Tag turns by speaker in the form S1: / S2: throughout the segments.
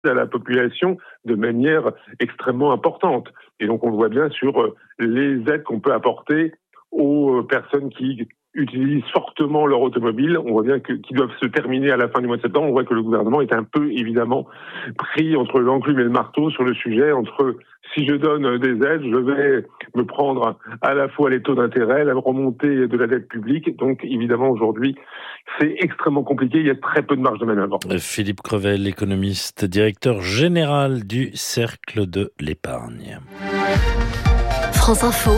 S1: à la population de manière extrêmement importante. Et donc on le voit bien sur les aides qu'on peut apporter aux personnes qui utilisent fortement leur automobile. On voit bien qui doivent se terminer à la fin du mois de septembre. On voit que le gouvernement est un peu, évidemment, pris entre l'enclume et le marteau sur le sujet, entre si je donne des aides, je vais me prendre à la fois les taux d'intérêt, la remontée de la dette publique. Donc, évidemment, aujourd'hui, c'est extrêmement compliqué. Il y a très peu de marge de manœuvre.
S2: Philippe Crevel, économiste, directeur général du Cercle de l'épargne.
S3: France Info.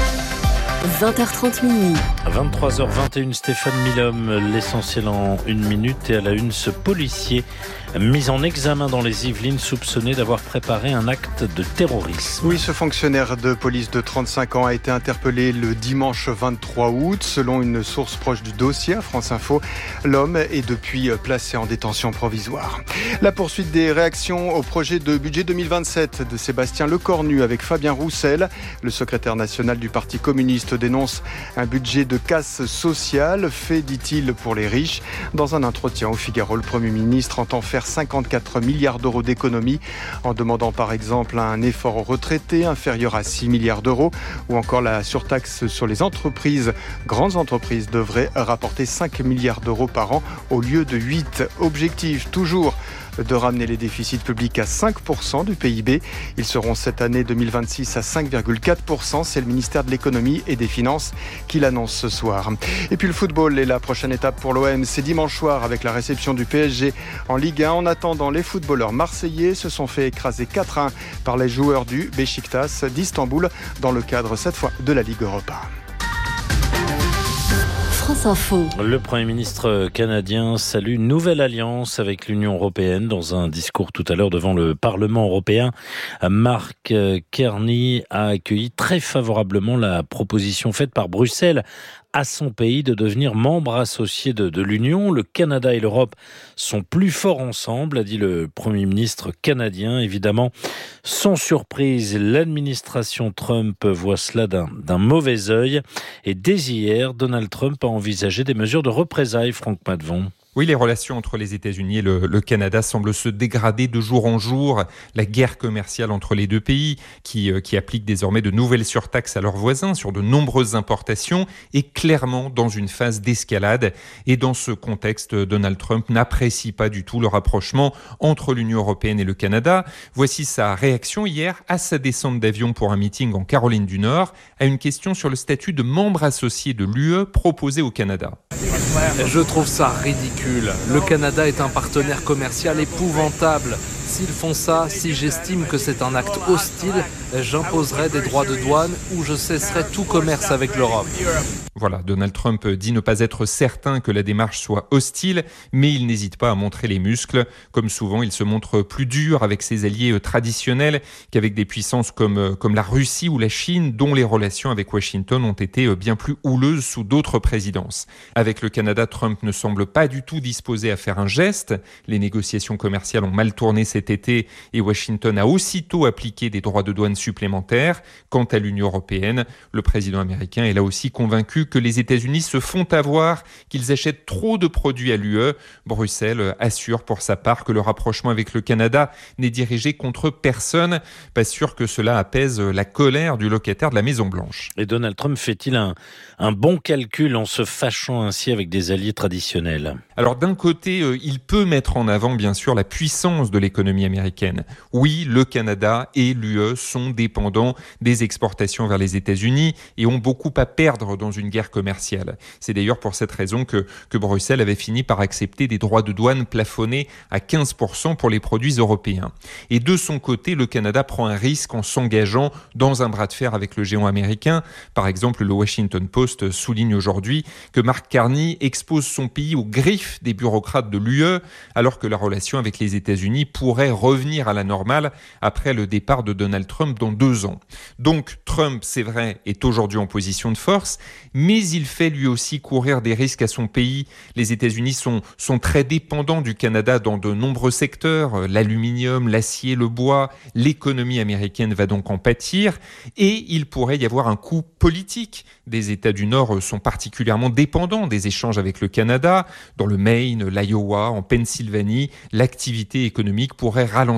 S3: 20h30 minuit.
S2: 23h21, Stéphane Milhomme, l'essentiel en une minute. Et à la une, ce policier mis en examen dans les Yvelines, soupçonné d'avoir préparé un acte de terrorisme.
S4: Oui, ce fonctionnaire de police de 35 ans a été interpellé le dimanche 23 août. Selon une source proche du dossier à France Info, l'homme est depuis placé en détention provisoire. La poursuite des réactions au projet de budget 2027 de Sébastien Lecornu avec Fabien Roussel. Le secrétaire national du Parti communiste dénonce un budget de casse sociale fait, dit-il, pour les riches. Dans un entretien au Figaro, le Premier ministre entend faire 54 milliards d'euros d'économies en demandant par exemple un effort aux retraités inférieur à 6 milliards d'euros ou encore la surtaxe sur les entreprises. Grandes entreprises devraient rapporter 5 milliards d'euros par an au lieu de 8. Objectif toujours de ramener les déficits publics à 5% du PIB. Ils seront cette année 2026 à 5,4%. C'est le ministère de l'économie et des finances qui l'annonce ce soir. Et puis le football est la prochaine étape pour l'OM. C'est dimanche soir avec la réception du PSG en Ligue 1. En attendant, les footballeurs marseillais se sont fait écraser 4-1 par les joueurs du Beşiktaş d'Istanbul dans le cadre cette fois de la Ligue Europa.
S3: France Info.
S2: Le Premier ministre canadien salue une nouvelle alliance avec l'Union européenne. Dans un discours tout à l'heure devant le Parlement européen, Mark Carney a accueilli très favorablement la proposition faite par Bruxelles à son pays de devenir membre associé de l'Union. Le Canada et l'Europe sont plus forts ensemble, a dit le Premier ministre canadien. Évidemment, sans surprise, l'administration Trump voit cela d'un mauvais œil. Et dès hier, Donald Trump a envisagé des mesures de représailles, Franck Madvon.
S5: Oui, les relations entre les États-Unis et le Canada semblent se dégrader de jour en jour. La guerre commerciale entre les deux pays, qui applique désormais de nouvelles surtaxes à leurs voisins sur de nombreuses importations, est clairement dans une phase d'escalade. Et dans ce contexte, Donald Trump n'apprécie pas du tout le rapprochement entre l'Union européenne et le Canada. Voici sa réaction hier à sa descente d'avion pour un meeting en Caroline du Nord, à une question sur le statut de membre associé de l'UE proposé au Canada.
S6: Je trouve ça ridicule. Le Canada est un partenaire commercial épouvantable. S'ils font ça, si j'estime que c'est un acte hostile, j'imposerai des droits de douane ou je cesserai tout commerce avec l'Europe.
S5: Voilà, Donald Trump dit ne pas être certain que la démarche soit hostile, mais il n'hésite pas à montrer les muscles. Comme souvent, il se montre plus dur avec ses alliés traditionnels qu'avec des puissances comme la Russie ou la Chine, dont les relations avec Washington ont été bien plus houleuses sous d'autres présidences. Avec le Canada, Trump ne semble pas du tout disposé à faire un geste. Les négociations commerciales ont mal tourné cet été et Washington a aussitôt appliqué des droits de douane supplémentaires. Quant à l'Union européenne, le président américain est là aussi convaincu que les États-Unis se font avoir, qu'ils achètent trop de produits à l'UE. Bruxelles assure pour sa part que le rapprochement avec le Canada n'est dirigé contre personne. Pas sûr que cela apaise la colère du locataire de la Maison-Blanche.
S2: Et Donald Trump fait-il un bon calcul en se fâchant ainsi avec des alliés traditionnels ?
S5: Alors d'un côté, il peut mettre en avant bien sûr la puissance de l'économie américaine. Oui, le Canada et l'UE sont dépendants des exportations vers les États-Unis et ont beaucoup à perdre dans une guerre commerciale. C'est d'ailleurs pour cette raison que Bruxelles avait fini par accepter des droits de douane plafonnés à 15% pour les produits européens. Et de son côté, le Canada prend un risque en s'engageant dans un bras de fer avec le géant américain. Par exemple, le Washington Post souligne aujourd'hui que Mark Carney expose son pays aux griffes des bureaucrates de l'UE, alors que la relation avec les États-Unis pourrait revenir à la normale après le départ de Donald Trump dans 2 ans. Donc Trump, c'est vrai, est aujourd'hui en position de force, mais il fait lui aussi courir des risques à son pays. Les États-Unis sont très dépendants du Canada dans de nombreux secteurs, l'aluminium, l'acier, le bois. L'économie américaine va donc en pâtir et il pourrait y avoir un coup politique. Des États du Nord sont particulièrement dépendants des échanges avec le Canada. Dans le Maine, l'Iowa, en Pennsylvanie, l'activité économique pourrait pourrait ralentir